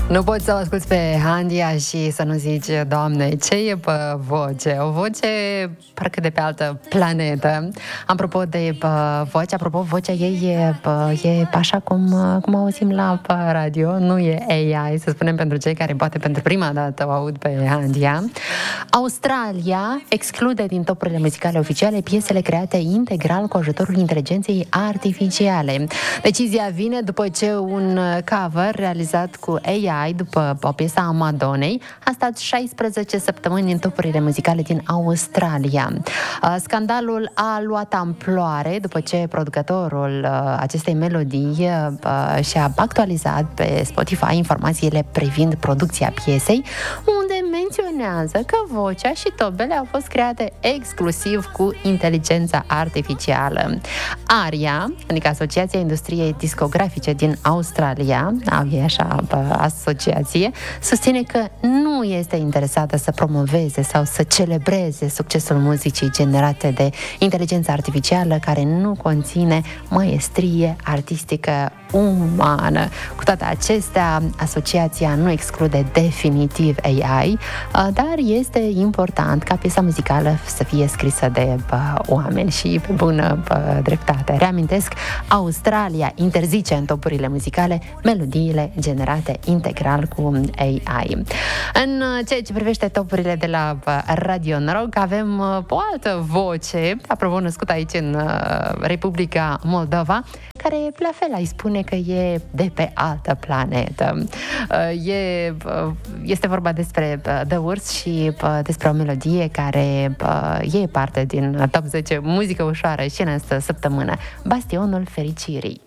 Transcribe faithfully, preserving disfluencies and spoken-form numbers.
Nu poți să o asculti pe Handia și să nu zici, Doamne, ce e pe voce? O voce parcă de pe altă planetă. Apropo de voce, apropo, vocea ei e, e așa cum, cum auzim la radio, nu e A I, să spunem pentru cei care poate pentru prima dată o aud pe Handia. Australia exclude din topurile muzicale oficiale piesele create integral cu ajutorul inteligenței artificiale. Decizia vine după ce un cover realizat cu A I după o piesă a Madonnei a stat șaisprezece săptămâni în topurile muzicale din Australia. Scandalul a luat amploare după ce producătorul acestei melodii și-a actualizat pe Spotify informațiile privind producția piesei, unde menționează că vocea și tobele au fost create exclusiv cu inteligența artificială. ARIA, adică Asociația Industriei Discografice din Australia, e așa asociație, susține că nu este interesată să promoveze sau să celebreze succesul muzicii generate de inteligența artificială care nu conține maestrie artistică umană. Cu toate acestea, asociația nu exclude definitiv A I, dar este important ca piesa muzicală să fie scrisă de oameni și pe bună dreptate. Reamintesc, Australia interzice în topurile muzicale melodiile generate integral cu A I. În ceea ce privește topurile de la Radio Noroc, avem o altă voce, apropo, născută aici în Republica Moldova, care la fel îi spune că e de pe altă planetă. E, este vorba despre The Urs și despre o melodie care e parte din top zece muzică ușoară și în această săptămână, Bastionul Fericirii.